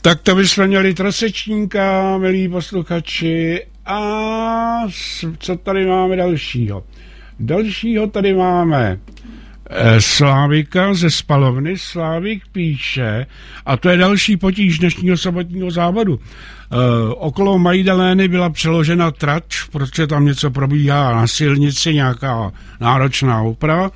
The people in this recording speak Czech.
Tak to bychom měli trosečníka, milí posluchači. A co tady máme dalšího? Dalšího tady máme Slávika ze Spalovny. Slávik píše, a to je další potíž dnešního sobotního závodu. Okolo Majdalény byla přeložena trať, protože tam něco probíhá na silnici, nějaká náročná úprava.